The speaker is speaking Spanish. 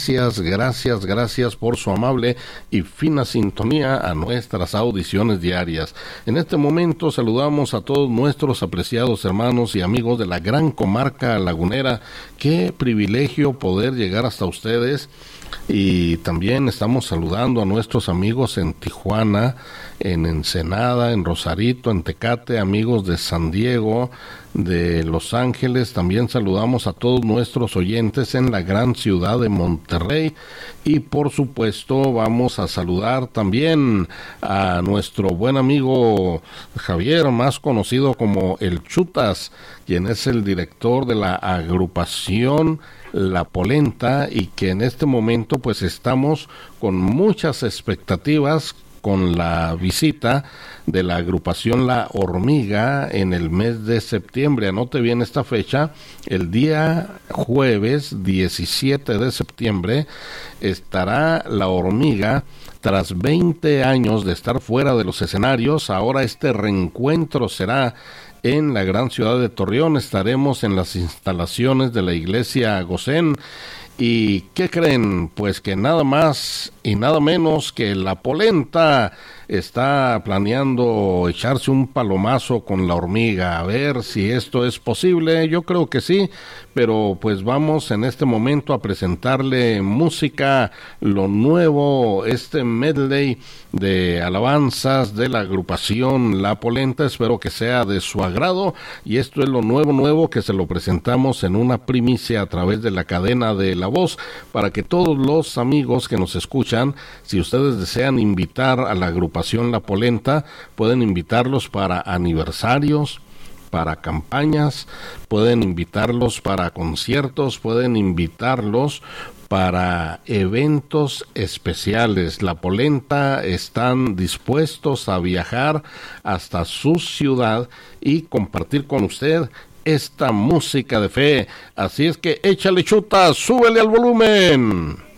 gracias por su amable y fina sintonía a nuestras audiciones diarias. En este momento saludamos a todos nuestros apreciados hermanos y amigos de la gran comarca lagunera. Qué privilegio poder llegar hasta ustedes. Y también estamos saludando a nuestros amigos en Tijuana, en Ensenada, en Rosarito, en Tecate, amigos de San Diego, de Los Ángeles. También saludamos a todos nuestros oyentes en la gran ciudad de Monterrey. Y por supuesto vamos a saludar también a nuestro buen amigo Javier, más conocido como el Chutas, quien es el director de la agrupación La Polenta, y que en este momento pues estamos con muchas expectativas con la visita de la agrupación La Hormiga en el mes de septiembre. Anote bien esta fecha, el día jueves 17 de septiembre estará La Hormiga. Tras 20 años de estar fuera de los escenarios, ahora este reencuentro será en la gran ciudad de Torreón. Estaremos en las instalaciones de la iglesia Gosén. ¿Y qué creen? Pues que nada más y nada menos que La Polenta está planeando echarse un palomazo con La Hormiga. A ver si esto es posible. Yo creo que sí, pero pues vamos en este momento a presentarle música, lo nuevo, este medley de alabanzas de la agrupación La Polenta. Espero que sea de su agrado, y esto es lo nuevo que se lo presentamos en una primicia a través de la cadena de La Voz, para que todos los amigos que nos escuchan, si ustedes desean invitar a la agrupación La Polenta, pueden invitarlos para aniversarios, para campañas, pueden invitarlos para conciertos, pueden invitarlos para eventos especiales. La Polenta están dispuestos a viajar hasta su ciudad y compartir con usted esta música de fe. Así es que échale, Chuta, súbele al volumen.